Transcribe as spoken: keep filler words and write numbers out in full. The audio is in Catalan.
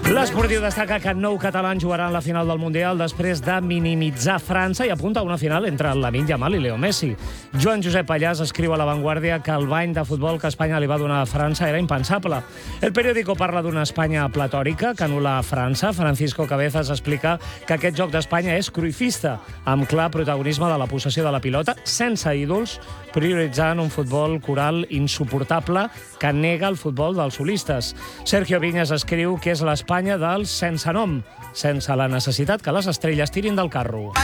L'esportiu destaca que nou catalans jugaran la final del Mundial després de minimitzar França i apunta a una final entre Lamine Yamal i Leo Messi. Joan Josep Pallàs escriu a La Vanguardia que el bany de futbol que Espanya li va donar a França era impensable. El periòdico parla d'una Espanya platòrica que anul·la a França. Francisco Cabezas explica que aquest joc d'Espanya és cruifista, amb clar protagonisme de la possessió de la pilota, sense ídols, prioritzant un futbol coral insuportable que nega el futbol dels solistes. Sergio Viñas escriu que és l'Espanya dels sense nom, sense la necessitat que les estrelles tirin del carro.